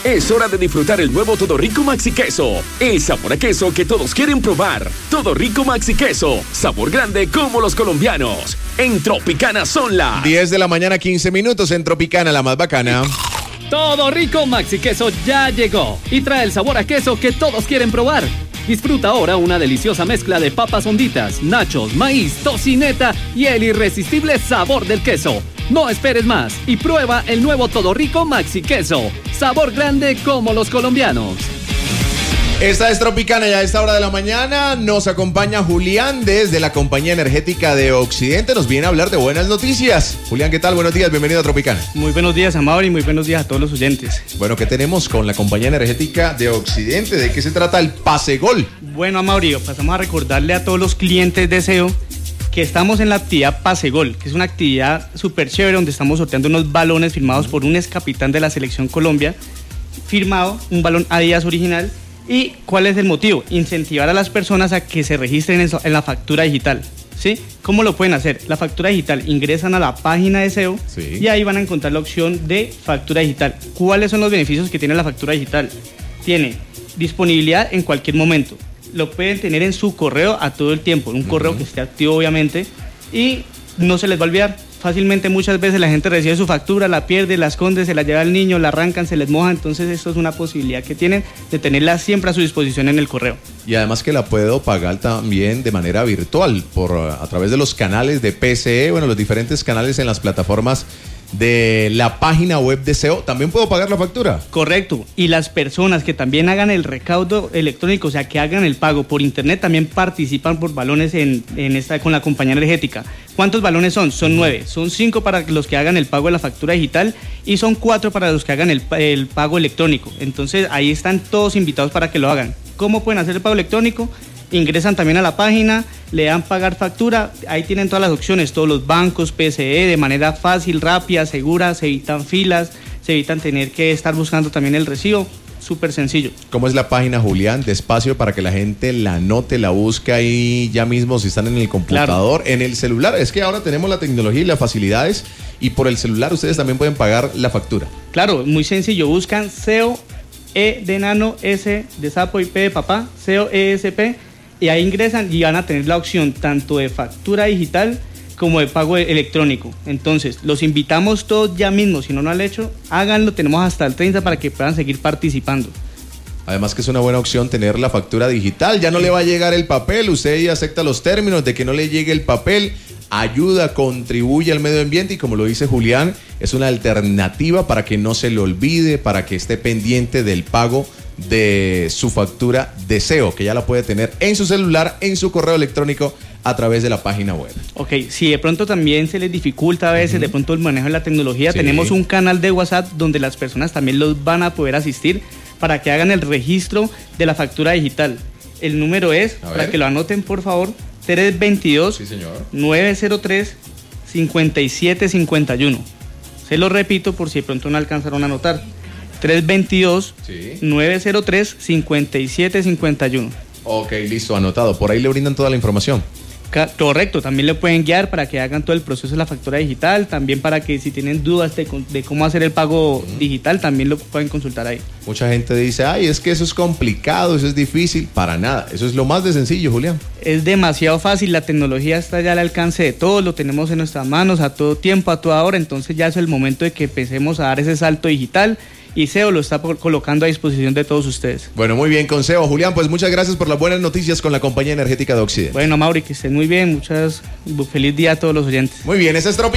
Es hora de disfrutar el nuevo Todo Rico Maxi Queso. El sabor a queso que todos quieren probar. Todo Rico Maxi Queso. Sabor grande como los colombianos. En Tropicana son las 10 de la mañana, 15 minutos en Tropicana, la más bacana. Todo Rico Maxi Queso ya llegó y trae el sabor a queso que todos quieren probar. Disfruta ahora una deliciosa mezcla de papas honditas, nachos, maíz, tocineta y el irresistible sabor del queso. No esperes más y prueba el nuevo Todo Rico Maxi Queso. Sabor grande como los colombianos. Esta es Tropicana y a esta hora de la mañana nos acompaña Julián desde la compañía energética de Occidente. Nos viene a hablar de buenas noticias. Julián, ¿qué tal? Buenos días, bienvenido a Tropicana. Muy buenos días, Amaury, y muy buenos días a todos los oyentes. Bueno, ¿qué tenemos con la compañía energética de Occidente? ¿De qué se trata el Pase Gol? Bueno, Amaury, pasamos a recordarle a todos los clientes de SEO que estamos en la actividad Pase Gol, que es una actividad súper chévere donde estamos sorteando unos balones firmados por un ex capitán de la Selección Colombia, firmado, un balón Adidas original. ¿Y cuál es el motivo? Incentivar a las personas a que se registren en la factura digital, ¿sí? ¿Cómo lo pueden hacer? La factura digital, ingresan a la página de SEO, sí, y ahí van a encontrar la opción de factura digital. ¿Cuáles son los beneficios que tiene la factura digital? Tiene disponibilidad en cualquier momento. Lo pueden tener en su correo a todo el tiempo, un correo que esté activo obviamente, y no se les va a olvidar. Fácilmente muchas veces la gente recibe su factura, la pierde, la esconde, se la lleva al niño, la arrancan, se les moja. Entonces esto es una posibilidad que tienen de tenerla siempre a su disposición en el correo. Y además que la puedo pagar también de manera virtual a través de los canales de PCE, bueno, los diferentes canales en las plataformas de la página web de SEO. ¿También puedo pagar la factura? Correcto. Y las personas que también hagan el recaudo electrónico, o sea, que hagan el pago por internet, también participan por balones con la compañía energética. ¿Cuántos balones son? Son 9. Son 5 para los que hagan el pago de la factura digital y son 4 para los que hagan el pago electrónico. Entonces ahí están todos invitados para que lo hagan. ¿Cómo pueden hacer el pago electrónico? Ingresan también a la página, le dan pagar factura, ahí tienen todas las opciones, todos los bancos, PCE, de manera fácil, rápida, segura, se evitan filas, se evitan tener que estar buscando también el recibo, súper sencillo. ¿Cómo es la página, Julián? Despacio para que la gente la anote, la busque ahí ya mismo si están en el computador, claro, en el celular. Es que ahora tenemos la tecnología y las facilidades y por el celular ustedes también pueden pagar la factura. Claro, muy sencillo, buscan SEO, E de enano, S de sapo y P de papá, SEO ESP. Y ahí ingresan y van a tener la opción tanto de factura digital como de pago electrónico. Entonces, los invitamos todos ya mismo. Si no lo han hecho, háganlo. Tenemos hasta el 30 para que puedan seguir participando. Además que es una buena opción tener la factura digital. Ya no le va a llegar el papel. Usted ya acepta los términos de que no le llegue el papel. Ayuda, contribuye al medio ambiente y como lo dice Julián, es una alternativa para que no se le olvide, para que esté pendiente del pago de su factura de SEO, que ya la puede tener en su celular, en su correo electrónico, a través de la página web. Ok, si de pronto también se les dificulta a veces, de pronto el manejo de la tecnología, sí, tenemos un canal de WhatsApp donde las personas también los van a poder asistir para que hagan el registro de la factura digital. El número es, para que lo anoten por favor, 322 sí, señor. 903-5751. Se lo repito por si de pronto no alcanzaron a anotar. 322-903-5751. Ok, listo, anotado. Por ahí le brindan toda la información. Correcto, también le pueden guiar para que hagan todo el proceso de la factura digital, también para que si tienen dudas de cómo hacer el pago digital, también lo pueden consultar ahí. Mucha gente dice, ay, es que eso es complicado, eso es difícil. Para nada, eso es lo más de sencillo, Julián. Es demasiado fácil, la tecnología está ya al alcance de todos, lo tenemos en nuestras manos a todo tiempo, a toda hora, entonces ya es el momento de que empecemos a dar ese salto digital. Y SEO lo está colocando a disposición de todos ustedes. Bueno, muy bien, con SEO. Julián, pues muchas gracias por las buenas noticias con la compañía energética de Occidente. Bueno, Mauri, que estén muy bien. Feliz día a todos los oyentes. Muy bien, ese es Tropic.